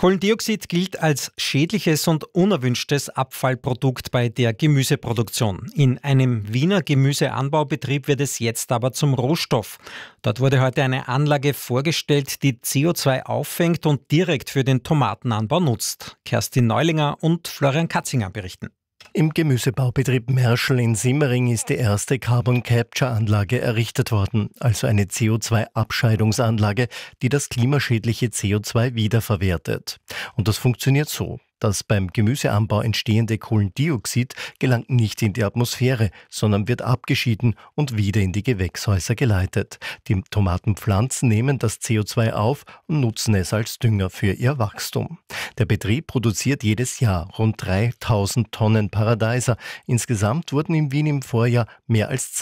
Kohlendioxid gilt als schädliches und unerwünschtes Abfallprodukt bei der Gemüseproduktion. In einem Wiener Gemüseanbaubetrieb wird es jetzt aber zum Rohstoff. Dort wurde heute eine Anlage vorgestellt, die CO2 auffängt und direkt für den Tomatenanbau nutzt. Kerstin Neulinger und Florian Katzinger berichten. Im Gemüsebaubetrieb Merschl in Simmering ist die erste Carbon-Capture-Anlage errichtet worden, also eine CO2-Abscheidungsanlage, die das klimaschädliche CO2 wiederverwertet. Und das funktioniert so. Das beim Gemüseanbau entstehende Kohlendioxid gelangt nicht in die Atmosphäre, sondern wird abgeschieden und wieder in die Gewächshäuser geleitet. Die Tomatenpflanzen nehmen das CO2 auf und nutzen es als Dünger für ihr Wachstum. Der Betrieb produziert jedes Jahr rund 3000 Tonnen Paradeiser. Insgesamt wurden in Wien im Vorjahr mehr als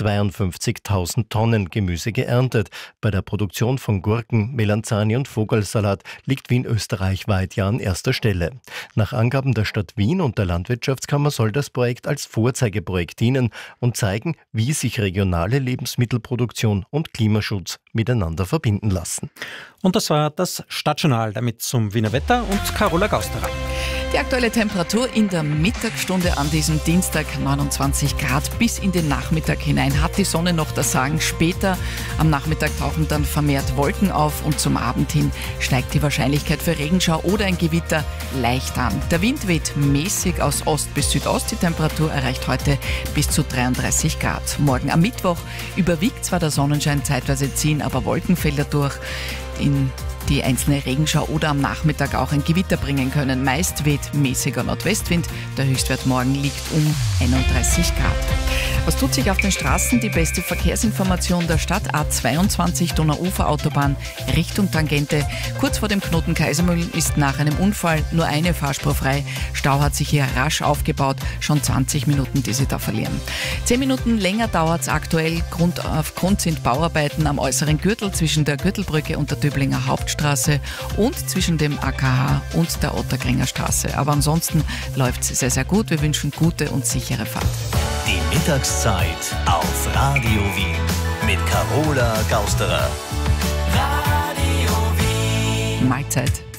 52.000 Tonnen Gemüse geerntet. Bei der Produktion von Gurken, Melanzani und Vogelsalat liegt Wien österreichweit ja an erster Stelle. Nach Angaben der Stadt Wien und der Landwirtschaftskammer soll das Projekt als Vorzeigeprojekt dienen und zeigen, wie sich regionale Lebensmittelproduktion und Klimaschutz miteinander verbinden lassen. Und das war das Stadtjournal, damit zum Wiener Wetter und Carola Gausterer. Die aktuelle Temperatur in der Mittagsstunde an diesem Dienstag 29 Grad bis in den Nachmittag hinein. Hat die Sonne noch das Sagen? Später am Nachmittag tauchen dann vermehrt Wolken auf und zum Abend hin steigt die Wahrscheinlichkeit für Regenschau oder ein Gewitter leicht an. Der Wind weht mäßig aus Ost bis Südost. Die Temperatur erreicht heute bis zu 33 Grad. Morgen am Mittwoch überwiegt zwar der Sonnenschein, zeitweise ziehen aber Wolkenfelder durch, in die einzelne Regenschau oder am Nachmittag auch ein Gewitter bringen können. Meist weht mäßiger Nordwestwind. Der Höchstwert morgen liegt um 31 Grad. Was tut sich auf den Straßen? Die beste Verkehrsinformation der Stadt: A22 Donauuferautobahn Richtung Tangente. Kurz vor dem Knoten Kaisermühlen ist nach einem Unfall nur eine Fahrspur frei. Stau hat sich hier rasch aufgebaut. Schon 20 Minuten, die Sie da verlieren. 10 Minuten länger dauert es aktuell. Aufgrund sind Bauarbeiten am äußeren Gürtel zwischen der Gürtelbrücke und der Döblinger Hauptstraße und zwischen dem AKH und der Otterkringer Straße. Aber ansonsten läuft es sehr, sehr gut. Wir wünschen gute und sichere Fahrt. Die Mittagszeit auf Radio Wien mit Carola Gausterer. Radio Wien. Mahlzeit.